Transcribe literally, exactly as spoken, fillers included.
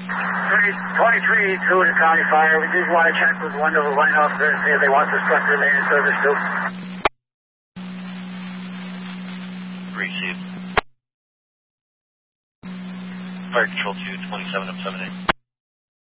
twenty-three two to County Fire. We just want to check with one of the line officers and see if they want this truck to remain in service too. Received. Fire Control two, twenty-seven up seven eight.